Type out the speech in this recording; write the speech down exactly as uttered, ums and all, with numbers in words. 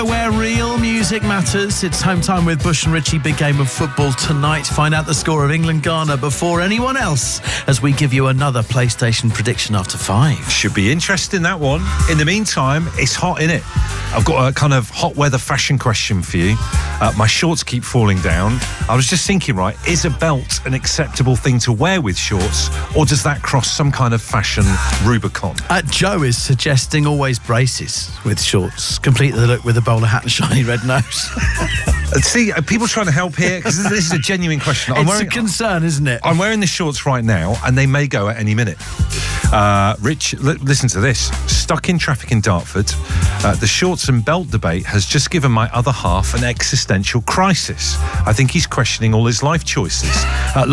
Where real music matters. It's home time with Bush and Richie. Big game of football tonight. Find out the score of England-Ghana before anyone else as we give you another PlayStation prediction after five. Should be interesting, that one. In the meantime, it's hot, innit? I've got a kind of hot weather fashion question for you. Uh, my shorts keep falling down. I was just thinking, right, is a belt an acceptable thing to wear with shorts, or does that cross some kind of fashion Rubicon? Uh, Joe is suggesting always braces with shorts. Complete the look with a bowler hat and shiny red nose. See, are people trying to help here? Because this is a genuine question. I'm it's wearing, a concern, isn't it? I'm wearing the shorts right now, and they may go at any minute. Uh, Rich, l- listen to this. Stuck in traffic in Dartford, uh, the shorts and belt debate has just given my other half an existential crisis. I think he's questioning all his life choices. Uh,